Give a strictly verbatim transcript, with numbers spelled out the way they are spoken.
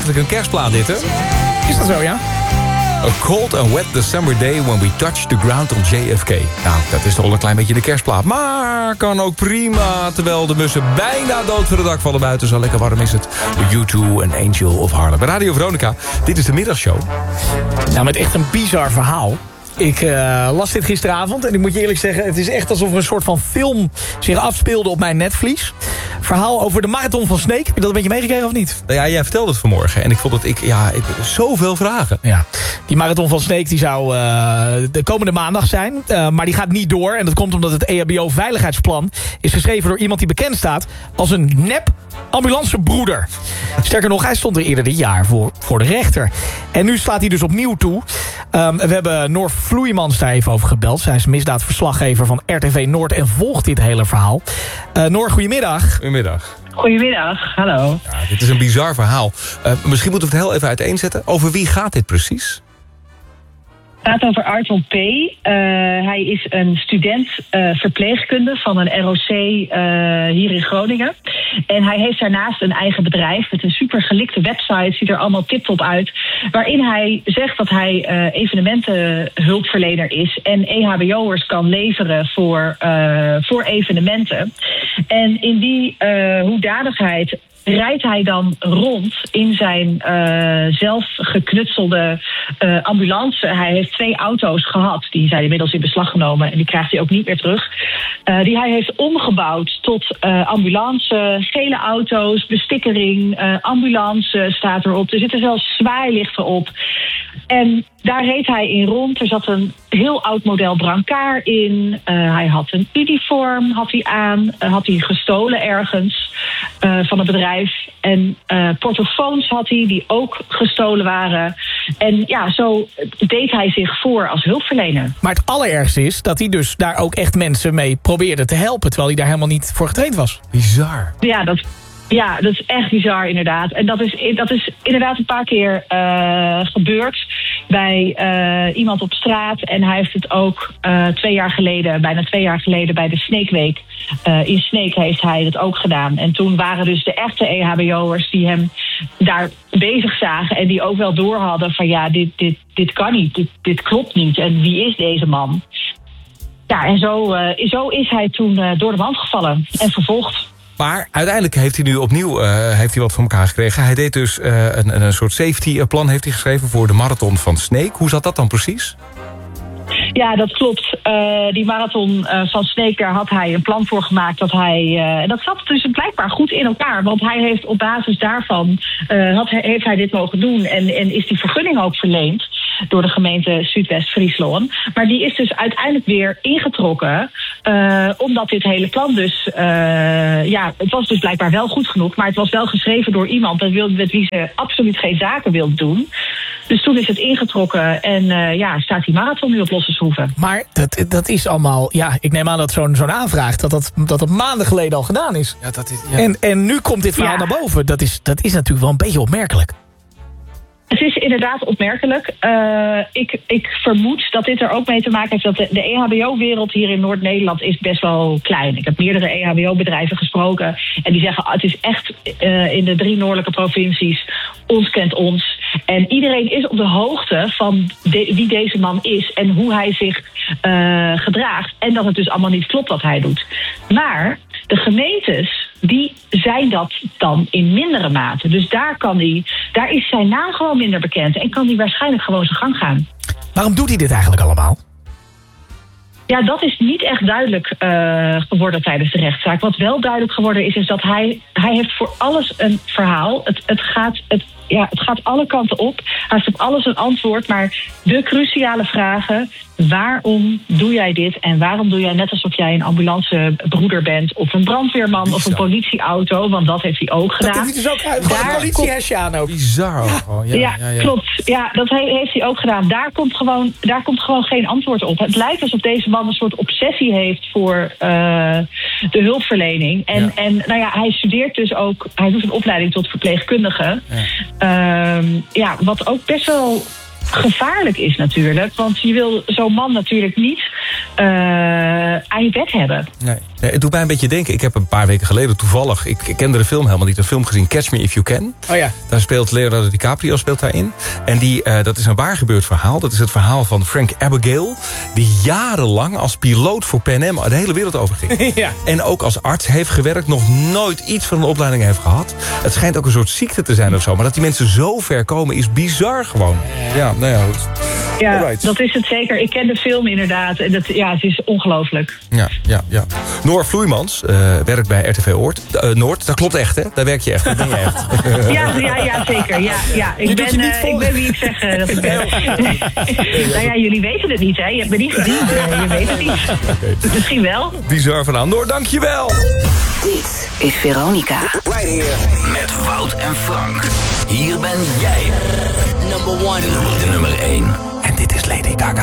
eigenlijk een kerstplaat dit, hè? Is dat zo, ja? A cold and wet December day when we touch the ground on J F K. Nou, dat is toch wel een klein beetje de kerstplaat. Maar kan ook prima, terwijl de mussen bijna dood voor de dak vallen buiten. Zo lekker warm is het. U twee en Angel of Harlem. Bij Radio Veronica, dit is de middagshow. Nou, met echt een bizar verhaal. Ik uh, las dit gisteravond en ik moet je eerlijk zeggen... het is echt alsof er een soort van film zich afspeelde op mijn netvlies. Verhaal over de marathon van Sneek. Heb je dat een beetje meegekregen of niet? Nou ja, jij vertelde het vanmorgen. En ik vond dat ik, ja, ik, zoveel vragen. Ja. Die marathon van Sneek die zou uh, de komende maandag zijn. Uh, maar die gaat niet door. En dat komt omdat het E H B O-veiligheidsplan is geschreven door iemand die bekend staat als een nep ambulancebroeder. Sterker nog, hij stond er eerder dit jaar voor, voor de rechter. En nu slaat hij dus opnieuw toe. Um, we hebben Noor Vloeimans daar even over gebeld. Zij is misdaadverslaggever van R T V Noord en volgt dit hele verhaal. Uh, Noor, goedemiddag. Goedemiddag. Goedemiddag, hallo. Ja, dit is een bizar verhaal. Uh, misschien moeten we het heel even uiteenzetten. Over wie gaat dit precies? Het gaat over Arton P. Uh, hij is een student uh, verpleegkunde van een R O C uh, hier in Groningen. En hij heeft daarnaast een eigen bedrijf met een super gelikte website. Ziet er allemaal tip-top uit. Waarin hij zegt dat hij uh, evenementenhulpverlener is. En E H B O'ers kan leveren voor, uh, voor evenementen. En in die uh, hoedanigheid rijdt hij dan rond in zijn uh, zelf geknutselde uh, ambulance. Hij heeft twee auto's gehad. Die zijn inmiddels in beslag genomen en die krijgt hij ook niet meer terug. Uh, die hij heeft omgebouwd tot uh, ambulance, gele auto's, bestikkering, uh, ambulance staat erop. Er zitten zelfs zwaailichten op. En daar reed hij in rond. Er zat een heel oud model brancard in. Uh, hij had een uniform had hij aan. Uh, had hij gestolen ergens uh, van een bedrijf. En uh, portofoons had hij die ook gestolen waren. En ja, zo deed hij zich voor als hulpverlener. Maar het allerergste is dat hij dus daar ook echt mensen mee probeerde te helpen, terwijl hij daar helemaal niet voor getraind was. Bizar. Ja, dat... Ja, dat is echt bizar inderdaad. En dat is, dat is inderdaad een paar keer uh, gebeurd bij uh, iemand op straat. En hij heeft het ook uh, twee jaar geleden, bijna twee jaar geleden bij de Snake Week uh, in Sneek heeft hij het ook gedaan. En toen waren dus de echte E H B O'ers die hem daar bezig zagen en die ook wel door hadden van ja, dit, dit, dit kan niet, dit, dit klopt niet. En wie is deze man? Ja, en zo, uh, zo is hij toen uh, door de wand gevallen en vervolgd. Maar uiteindelijk heeft hij nu opnieuw uh, heeft hij wat voor elkaar gekregen. Hij deed dus uh, een, een soort safety plan heeft hij geschreven voor de marathon van Sneek. Hoe zat dat dan precies? Ja, dat klopt. Uh, die marathon uh, van Sneek, daar had hij een plan voor gemaakt. Dat hij, uh, dat zat dus blijkbaar goed in elkaar. Want hij heeft op basis daarvan uh, had, heeft hij dit mogen doen. En, en is die vergunning ook verleend door de gemeente Zuidwest-Friesland. Maar die is dus uiteindelijk weer ingetrokken. Uh, omdat dit hele plan dus... Uh, ja, het was dus blijkbaar wel goed genoeg. Maar het was wel geschreven door iemand dat wilde, met wie ze absoluut geen zaken wilde doen. Dus toen is het ingetrokken en uh, ja, staat die marathon nu op losse schroeven. Maar dat, dat is allemaal... Ja, ik neem aan dat zo'n zo'n aanvraag... dat dat, dat dat maanden geleden al gedaan is. Ja, dat is ja. En, en nu komt dit verhaal ja. naar boven. Dat is, dat is natuurlijk wel een beetje opmerkelijk. Het is inderdaad opmerkelijk. Uh, ik, ik vermoed dat dit er ook mee te maken heeft dat de, de E H B O-wereld hier in Noord-Nederland is best wel klein. Ik heb meerdere E H B O-bedrijven gesproken en die zeggen het is echt uh, in de drie noordelijke provincies ons kent ons. En iedereen is op de hoogte van de, wie deze man is en hoe hij zich uh, gedraagt. En dat het dus allemaal niet klopt wat hij doet. Maar de gemeentes, die zijn dat dan in mindere mate. Dus daar, kan die, daar is zijn naam gewoon minder bekend. En kan hij waarschijnlijk gewoon zijn gang gaan. Waarom doet hij dit eigenlijk allemaal? Ja, dat is niet echt duidelijk uh, geworden tijdens de rechtszaak. Wat wel duidelijk geworden is, is dat hij, hij heeft voor alles een verhaal. Het, het, gaat, het, ja, het gaat alle kanten op. Hij heeft op alles een antwoord. Maar de cruciale vragen... waarom doe jij dit en waarom doe jij net alsof jij een ambulancebroeder bent... of een brandweerman Bizar. Of een politieauto, want dat heeft hij ook gedaan. Dat heeft hij dus ook uit. Daar een politiehesje aan ook. Bizar. Ja, oh, ja, ja, ja, ja, klopt. Ja, dat heeft hij ook gedaan. Daar komt, gewoon, daar komt gewoon geen antwoord op. Het lijkt alsof deze man een soort obsessie heeft voor uh, de hulpverlening. En, ja. en nou ja, hij studeert dus ook, hij doet een opleiding tot verpleegkundige. Ja, um, ja wat ook best wel... gevaarlijk is natuurlijk, want je wil zo'n man natuurlijk niet uh, aan je bed hebben. Nee. Nee, het doet mij een beetje denken. Ik heb een paar weken geleden toevallig... Ik, ik kende de film helemaal niet. Een film gezien, Catch Me If You Can. Oh ja. Daar speelt Leonardo DiCaprio speelt daarin. En die, uh, dat is een waar gebeurd verhaal. Dat is het verhaal van Frank Abagnale... die jarenlang als piloot voor Pan Am de hele wereld over ging. Ja. En ook als arts heeft gewerkt. Nog nooit iets van een opleiding heeft gehad. Het schijnt ook een soort ziekte te zijn of zo. Maar dat die mensen zo ver komen is bizar gewoon. Ja, nou ja, goed. Ja, Alright. dat is het zeker. Ik ken de film inderdaad. En dat, ja, het is ongelooflijk. Ja, ja, ja. Noor Vloeimans uh, werkt bij R T V Oort, uh, Noord. Dat klopt echt, hè? Daar werk je echt. Dat ben je echt. Ja, ja, ja, zeker. Ja, ja. Ik, ben, uh, ik ben wie ik zeg uh, dat ik ben. Nou ja, jullie weten het niet, hè? Je hebt me niet gezien. Uh, je weet het niet. Okay. Misschien wel. Bizar vandaan. Noor, dankjewel. Dit is Veronica. Right here. Met Wout en Frank. Hier ben jij. Number one. De nummer één. En dit is Lady Gaga.